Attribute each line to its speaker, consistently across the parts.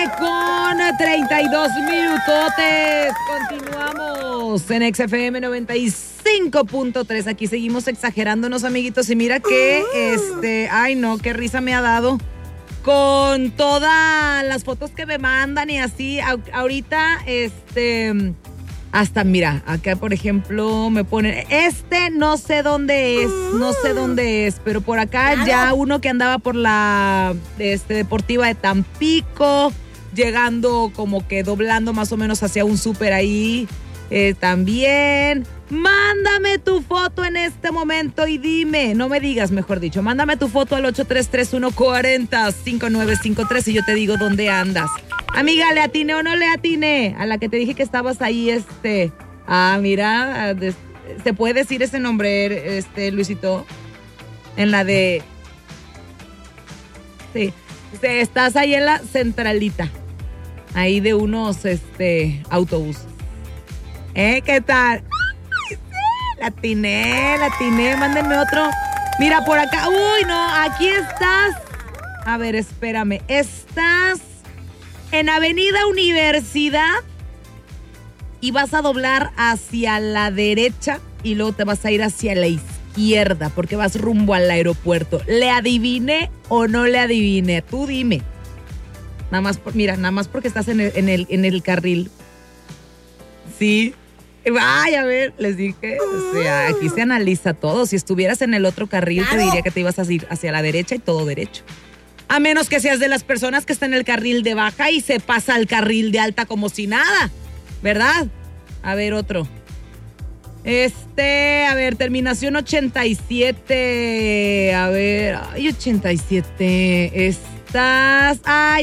Speaker 1: con 32 minutotes. Continuamos en XFM 95.3. Aquí seguimos exagerándonos, amiguitos. Y mira que, ay no, qué risa me ha dado con todas las fotos que me mandan y así. Ahorita, hasta mira, acá por ejemplo me ponen, no sé dónde es, pero por acá claro. Ya uno que andaba por la deportiva de Tampico, llegando como que doblando más o menos hacia un súper ahí, también. Mándame tu foto en este momento y dime, no me digas, mejor dicho, mándame tu foto al 833-140-5953 y yo te digo dónde andas. Amiga, ¿le atiné o no le atiné? A la que te dije que estabas ahí, mira, ¿se puede decir ese nombre, Luisito? En la de... Sí, estás ahí en la centralita, ahí de unos, autobuses. ¿Qué tal? La atiné, mándenme otro. Mira, por acá, uy, no, aquí estás. A ver, espérame, estás en Avenida Universidad y vas a doblar hacia la derecha y luego te vas a ir hacia la izquierda porque vas rumbo al aeropuerto. ¿Le adiviné o no le adiviné? Tú dime. Nada más porque estás en el carril. Sí. Ay, a ver, les dije, o sea, aquí se analiza todo. Si estuvieras en el otro carril, claro, te diría que te ibas a ir hacia la derecha y todo derecho. A menos que seas de las personas que está en el carril de baja y se pasa al carril de alta como si nada, ¿verdad? A ver, otro. A ver, terminación 87. A ver, ay, 87. Estás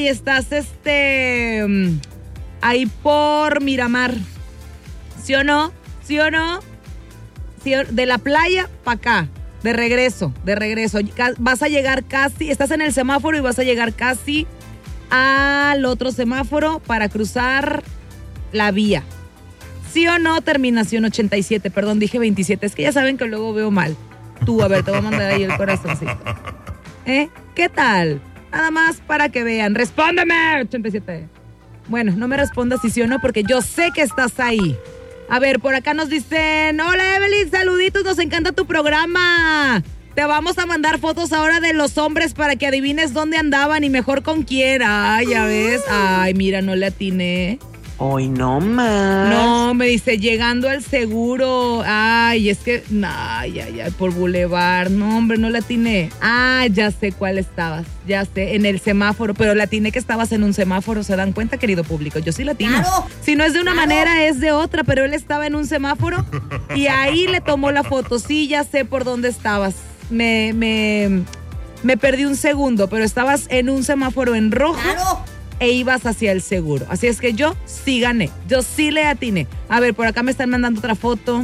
Speaker 1: ahí por Miramar. ¿Sí o no? ¿Sí o no? ¿Sí o no? De la playa para acá. De regreso. Vas a llegar casi, estás en el semáforo y vas a llegar casi al otro semáforo para cruzar la vía. ¿Sí o no? Terminación 87. Perdón, dije 27. Es que ya saben que luego veo mal. Tú, a ver, te voy a mandar ahí el corazoncito. ¿Qué tal? Nada más para que vean. ¡Respóndeme! 87. Bueno, no me respondas si sí o no porque yo sé que estás ahí. A ver, por acá nos dicen, hola Evelyn, saluditos, nos encanta tu programa. Te vamos a mandar fotos ahora de los hombres para que adivines dónde andaban y mejor con quién. Ay, ya ves. Ay, mira, no le atiné.
Speaker 2: Hoy no más.
Speaker 1: No, me dice, llegando al seguro. Ay, es que, ay, por Boulevard. No, hombre, no le atiné. Ah, ya sé cuál estabas. Ya sé, en el semáforo. Pero le atiné que estabas en un semáforo. ¿Se dan cuenta, querido público? Yo sí le atino. Claro, si no es de una manera, es de otra. Pero él estaba en un semáforo y ahí le tomó la foto. Sí, ya sé por dónde estabas. Me perdí un segundo, pero estabas en un semáforo en rojo. Claro. E ibas hacia el seguro. Así es que yo sí gané. Yo sí le atiné. A ver, por acá me están mandando otra foto.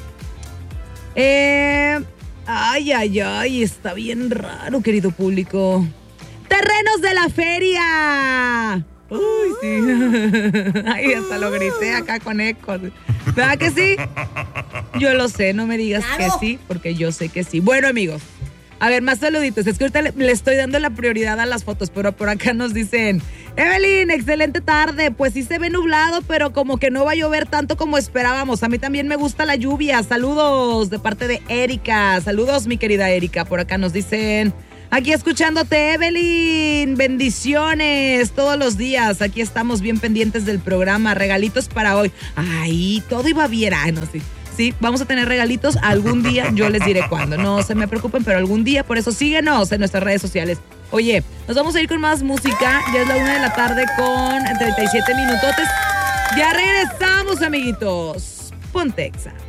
Speaker 1: Ay, está bien raro, querido público. ¡Terrenos de la feria! Uy, sí. Ay, hasta lo grité acá con ecos. ¿Verdad que sí? Yo lo sé, no me digas claro que sí, porque yo sé que sí. Bueno, amigos. A ver, más saluditos. Es que ahorita le estoy dando la prioridad a las fotos, pero por acá nos dicen, Evelyn, excelente tarde. Pues sí se ve nublado, pero como que no va a llover tanto como esperábamos. A mí también me gusta la lluvia. Saludos de parte de Erika. Saludos, mi querida Erika. Por acá nos dicen, aquí escuchándote, Evelyn. Bendiciones todos los días. Aquí estamos bien pendientes del programa. Regalitos para hoy. Ay, todo iba bien. Ay, no, sí. Sí, vamos a tener regalitos algún día, yo les diré cuándo. No se me preocupen, pero algún día, por eso síguenos en nuestras redes sociales. Oye, nos vamos a ir con más música. Ya es la 1:00 p.m. con 37 minutotes. Ya regresamos, amiguitos. Ponte Exa.